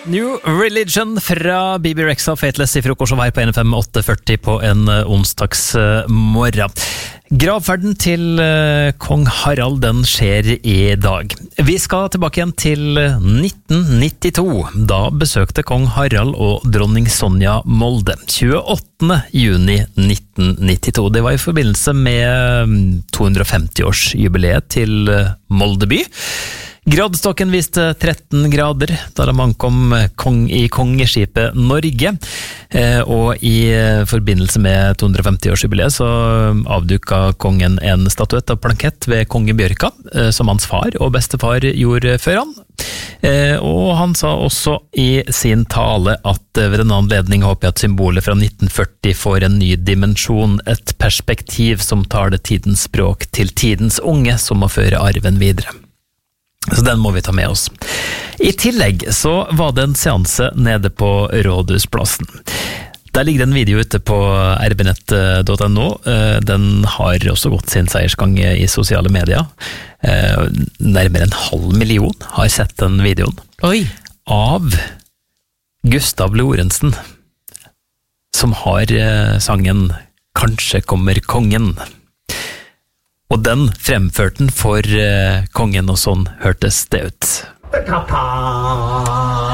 New Religion fra Bibi Rexha, Fateless I frokost og vei på 15840 på en onsdagsmorgen. Gravferden til kong Harald, den skjer I dag. Vi skal tilbake igjen til 1992. Da besøkte kong Harald og dronning Sonja Molde. 28. juni 1992. Det var I forbindelse med 250-årsjubileet til Molde by. Gradestokken viste 13 grader da de ankom I kongeskipet Norge, og I forbindelse med 250-årsjubileet så avduket kongen en statuett av plankett ved kongebjørka, som hans far og bestefar gjorde før han. Og han sa også I sin tale at ved en anledning håper jeg at symbolet fra 1940 får en ny dimensjon, et perspektiv som tar det tidens språk til tidens unge som må føre arven videre. Så den må vi ta med oss. I tillegg så var det en seanse nede på Rådhusplassen. Der ligger en video ute på rbnett.no. Den har også gått sin seiersgang I sosiale medier. Nærmere 500.000 har sett den videoen. Oi. Av Gustav Lorentzen, som har sangen «Kanskje kommer kongen». Og den fremførte den for kongen, og sånn hørtes det ut.